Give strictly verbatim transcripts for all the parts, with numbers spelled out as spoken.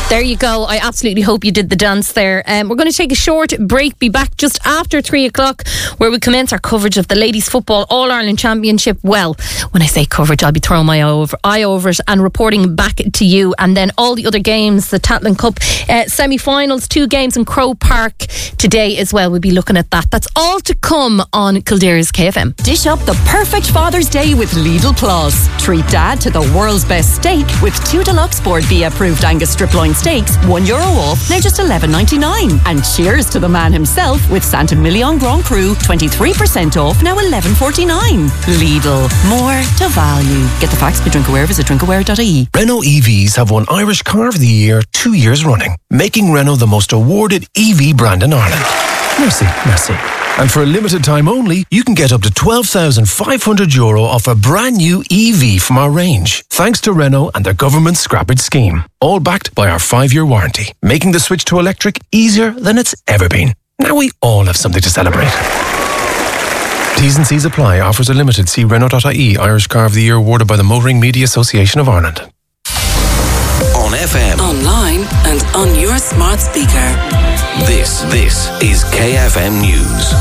There you go. I absolutely hope you did the dance there. Um, we're going to take a short break, be back just after three o'clock, where we commence our coverage of the Ladies Football All-Ireland Championship. Well, when I say coverage, I'll be throwing my eye over, eye over it and reporting back to you. And then all the other games, the Tatlin Cup uh, semi-finals, two games in Croke Park today as well. We'll be looking at that. That's all to come on Kildare's K F M. Dish up the perfect Father's Day with Lidl Plus. Treat Dad to the world's best steak with two deluxe Board B approved Angus strip loin steaks, one euro off, now just eleven ninety-nine. And cheers to the man himself with Santa Million Grand Cru, twenty-three percent off, now eleven forty-nine. Lidl, more to value. Get the facts by Drinkaware, visit drinkaware dot I E. Renault E Vs have won Irish Car of the Year two years running, making Renault the most awarded E V brand in Ireland. Merci, merci. And for a limited time only, you can get up to twelve thousand five hundred euro off a brand new E V from our range, thanks to Renault and their government scrappage scheme. All backed by our five-year warranty, making the switch to electric easier than it's ever been. Now we all have something to celebrate. T's and C's apply. Offers are limited. See Renault dot I E. Irish Car of the Year awarded by the Motoring Media Association of Ireland. On F M, online and on your smart speaker. This, this is K F M News.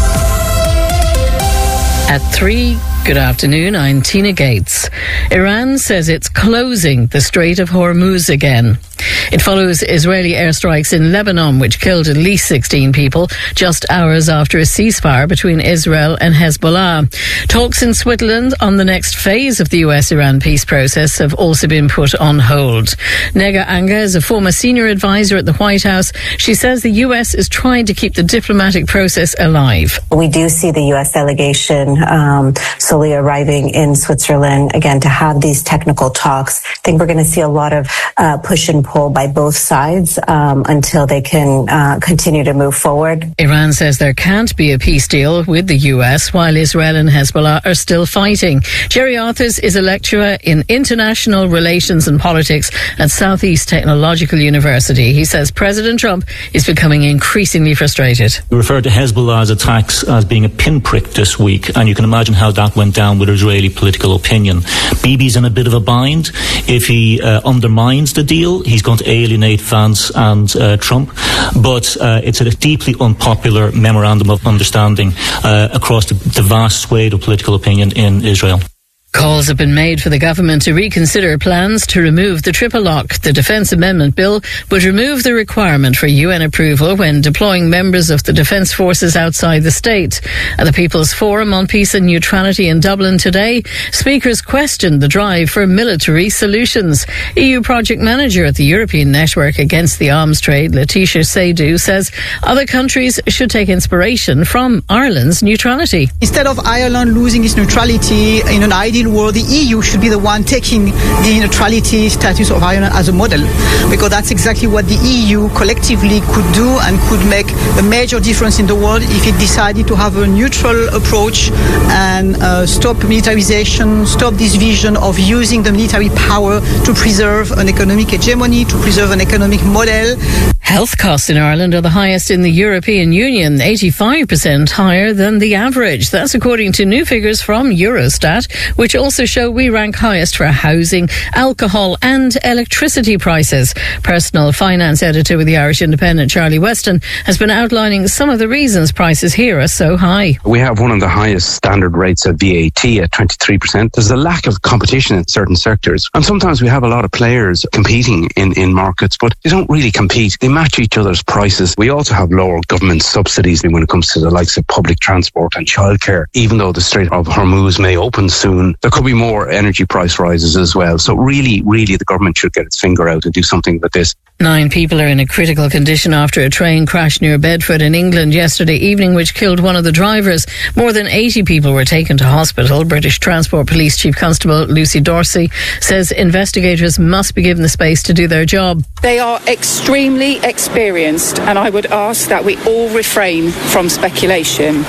At three, good afternoon, I'm Tina Gates. Iran says it's closing the Strait of Hormuz again. It follows Israeli airstrikes in Lebanon, which killed at least sixteen people, just hours after a ceasefire between Israel and Hezbollah. Talks in Switzerland on the next phase of the U S-Iran peace process have also been put on hold. Nega Anga is a former senior advisor at the White House. She says the U S is trying to keep the diplomatic process alive. We do see the U S delegation um, slowly arriving in Switzerland, again, to have these technical talks. I think we're going to see a lot of uh, push and pull by both sides um, until they can uh, continue to move forward. Iran says there can't be a peace deal with the U S while Israel and Hezbollah are still fighting. Jerry Arthurs is a lecturer in international relations and politics at Southeast Technological University. He says President Trump is becoming increasingly frustrated. We referred to Hezbollah's attacks as being a pinprick this week, and you can imagine how that went down with Israeli political opinion. Bibi's in a bit of a bind. If he uh, undermines the deal, he's going to alienate Vance and uh, Trump. But uh, it's a deeply unpopular memorandum of understanding uh, across the, the vast swathe of political opinion in Israel. Calls have been made for the government to reconsider plans to remove the triple lock. The Defence Amendment Bill would remove the requirement for U N approval when deploying members of the defence forces outside the state. At the People's Forum on Peace and Neutrality in Dublin today, speakers questioned the drive for military solutions. E U project manager at the European Network Against the Arms Trade, Letitia Seydoux, says other countries should take inspiration from Ireland's neutrality. Instead of Ireland losing its neutrality in an ideal world, the E U should be the one taking the neutrality status of Ireland as a model, because that's exactly what the E U collectively could do and could make a major difference in the world if it decided to have a neutral approach and uh, stop militarization, stop this vision of using the military power to preserve an economic hegemony, to preserve an economic model. Health costs in Ireland are the highest in the European Union, eighty-five percent higher than the average. That's according to new figures from Eurostat, which also show we rank highest for housing, alcohol and electricity prices. Personal finance editor with the Irish Independent, Charlie Weston, has been outlining some of the reasons prices here are so high. We have one of the highest standard rates of V A T at twenty-three percent. There's a lack of competition in certain sectors. And sometimes we have a lot of players competing in, in markets, but they don't really compete. They match each other's prices. We also have lower government subsidies when it comes to the likes of public transport and childcare. Even though the Strait of Hormuz may open soon, there could be more energy price rises as well. So really, really the government should get its finger out and do something about this. Nine people are in a critical condition after a train crash near Bedford in England yesterday evening, which killed one of the drivers. More than eighty people were taken to hospital. British Transport Police Chief Constable Lucy Dorsey says investigators must be given the space to do their job. They are extremely experienced, and I would ask that we all refrain from speculation.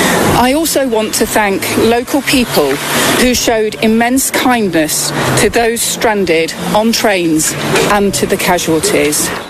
I also want to thank local people who showed immense kindness to those stranded on trains and to the casualties.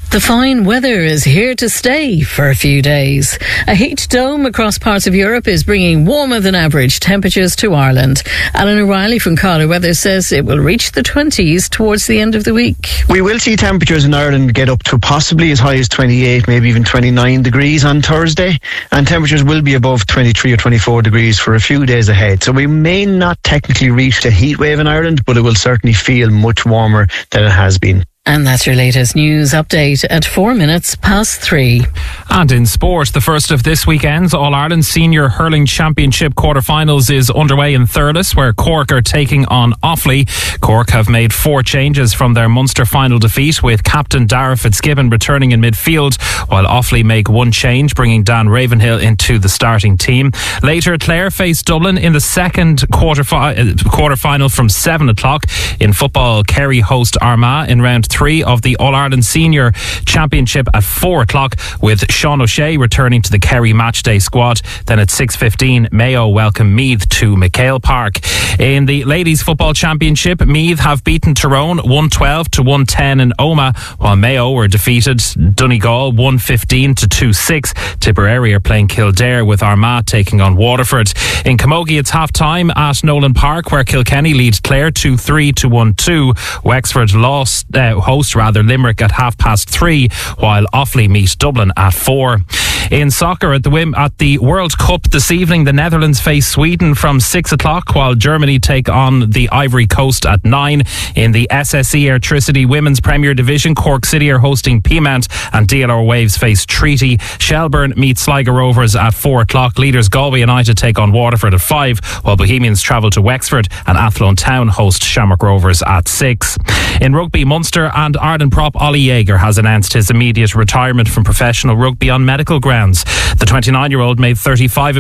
The fine weather is here to stay for a few days. A heat dome across parts of Europe is bringing warmer than average temperatures to Ireland. Alan O'Reilly from Carlow Weather says it will reach the twenties towards the end of the week. We will see temperatures in Ireland get up to possibly as high as twenty-eight, maybe even twenty-nine degrees on Thursday, and temperatures will be above twenty-three or twenty-four degrees for a few days ahead. So we may not technically reach a heat wave in Ireland, but it will certainly feel much warmer than it has been. And that's your latest news update at four minutes past three. And in sport, the first of this weekend's All-Ireland Senior Hurling Championship quarter-finals is underway in Thurles, where Cork are taking on Offaly. Cork have made four changes from their Munster final defeat, with captain Dara Fitzgibbon returning in midfield, while Offaly make one change, bringing Dan Ravenhill into the starting team. Later, Clare face Dublin in the second quarter-fi- quarter-final from seven o'clock. In football, Kerry host Armagh in round three of the All-Ireland Senior Championship at four o'clock, with Sean O'Shea returning to the Kerry matchday squad. Then at six fifteen, Mayo welcome Meath to McHale Park. In the Ladies Football Championship, Meath have beaten Tyrone one twelve to one ten in Omagh, while Mayo were defeated Donegal one fifteen to two six. Tipperary are playing Kildare, with Armagh taking on Waterford. In Camogie, it's half-time at Nolan Park, where Kilkenny leads Clare two three to one two. Wexford lost uh, host rather Limerick at half past three, while Offaly meet Dublin at four. In soccer, at the Wim- at the World Cup this evening, the Netherlands face Sweden from six o'clock, while Germany take on the Ivory Coast at nine. In the S S E Airtricity Women's Premier Division, Cork City are hosting Peamount, and D L R Waves face Treaty. Shelburne meet Sligo Rovers at four o'clock. Leaders Galway United take on Waterford at five, while Bohemians travel to Wexford, and Athlone Town host Shamrock Rovers at six. In rugby, Munster and Ireland prop Ollie Yeager has announced his immediate retirement from professional rugby on medical grounds. The twenty-nine-year-old made thirty-five